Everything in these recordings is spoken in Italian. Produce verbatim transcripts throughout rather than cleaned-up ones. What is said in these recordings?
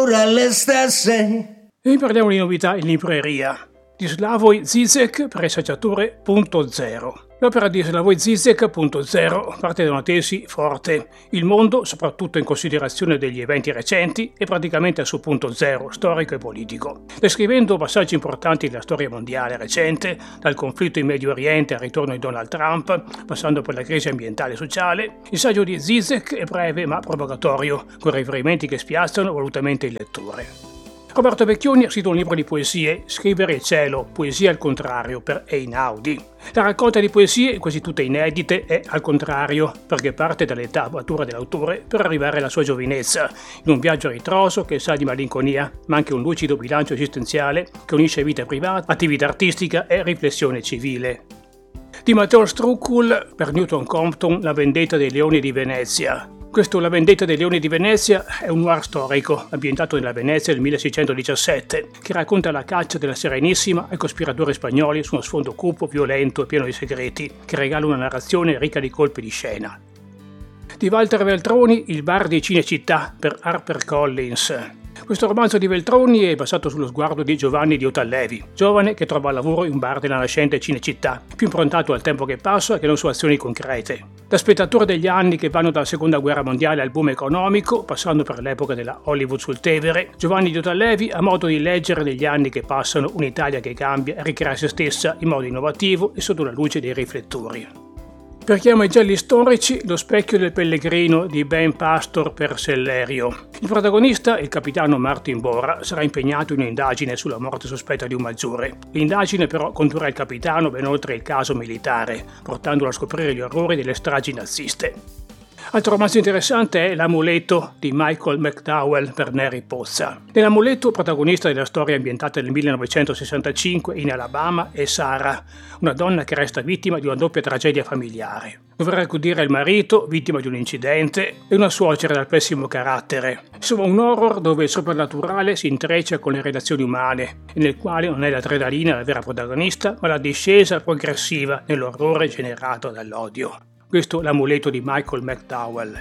sempre alle stesse. E parliamo di novità in libreria. Di Slavoj Zizek, Presaggiatore punto zero. L'opera di Slavoj Zizek punto zero parte da una tesi forte. Il mondo, soprattutto in considerazione degli eventi recenti, è praticamente al suo punto zero, storico e politico. Descrivendo passaggi importanti della storia mondiale recente, dal conflitto in Medio Oriente al ritorno di Donald Trump, passando per la crisi ambientale e sociale, il saggio di Zizek è breve ma provocatorio, con riferimenti che spiazzano volutamente il lettore. Roberto Vecchioni ha scritto un libro di poesie, Scrivere il cielo, poesia al contrario, per Einaudi. La raccolta di poesie, quasi tutte inedite, è al contrario, perché parte dall'età matura dell'autore per arrivare alla sua giovinezza, in un viaggio a ritroso che sa di malinconia, ma anche un lucido bilancio esistenziale che unisce vita privata, attività artistica e riflessione civile. Di Matteo Struccul, per Newton Compton, La vendetta dei leoni di Venezia. Questo La vendetta dei leoni di Venezia è un noir storico ambientato nella Venezia del milleseicentodiciassette che racconta la caccia della Serenissima ai cospiratori spagnoli su uno sfondo cupo, violento e pieno di segreti che regala una narrazione ricca di colpi di scena. Di Walter Veltroni, Il bar di Cinecittà, per HarperCollins. Questo romanzo di Veltroni è basato sullo sguardo di Giovanni di Otallevi, giovane che trova lavoro in un bar della nascente Cinecittà, più improntato al tempo che passa che non su azioni concrete. Da spettatore degli anni che vanno dalla seconda guerra mondiale al boom economico, passando per l'epoca della Hollywood sul Tevere, Giovanni di Otallevi ha modo di leggere negli anni che passano un'Italia che cambia e ricrea se stessa in modo innovativo e sotto la luce dei riflettori. Per chi ama i gialli storici, Lo specchio del pellegrino di Ben Pastor per Sellerio. Il protagonista, il capitano Martin Bora, sarà impegnato in un'indagine sulla morte sospetta di un maggiore. L'indagine però condurrà il capitano ben oltre il caso militare, portandolo a scoprire gli orrori delle stragi naziste. Altro romanzo interessante è L'amuleto di Michael McDowell per Neri Pozza. Nell'amuleto, protagonista della storia ambientata nel millenovecentosessantacinque in Alabama è Sara, una donna che resta vittima di una doppia tragedia familiare. Dovrà accudire il marito, vittima di un incidente, e una suocera dal pessimo carattere. Insomma, un horror dove il soprannaturale si intreccia con le relazioni umane e nel quale non è l'adrenalina la vera protagonista, ma la discesa progressiva nell'orrore generato dall'odio. Questo è L'amuleto di Michael McDowell.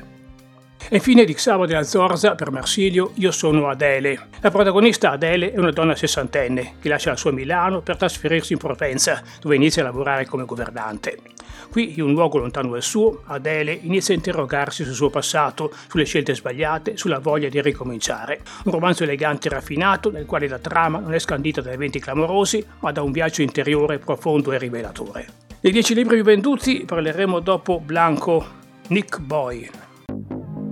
E infine di Xavo della Zorza per Marsilio, Io sono Adele. La protagonista Adele è una donna sessantenne che lascia la sua Milano per trasferirsi in Provenza, dove inizia a lavorare come governante. Qui, in un luogo lontano dal suo, Adele inizia a interrogarsi sul suo passato, sulle scelte sbagliate, sulla voglia di ricominciare. Un romanzo elegante e raffinato, nel quale la trama non è scandita da eventi clamorosi, ma da un viaggio interiore profondo e rivelatore. Dei dieci libri più venduti parleremo dopo Blanco, Nick Boy.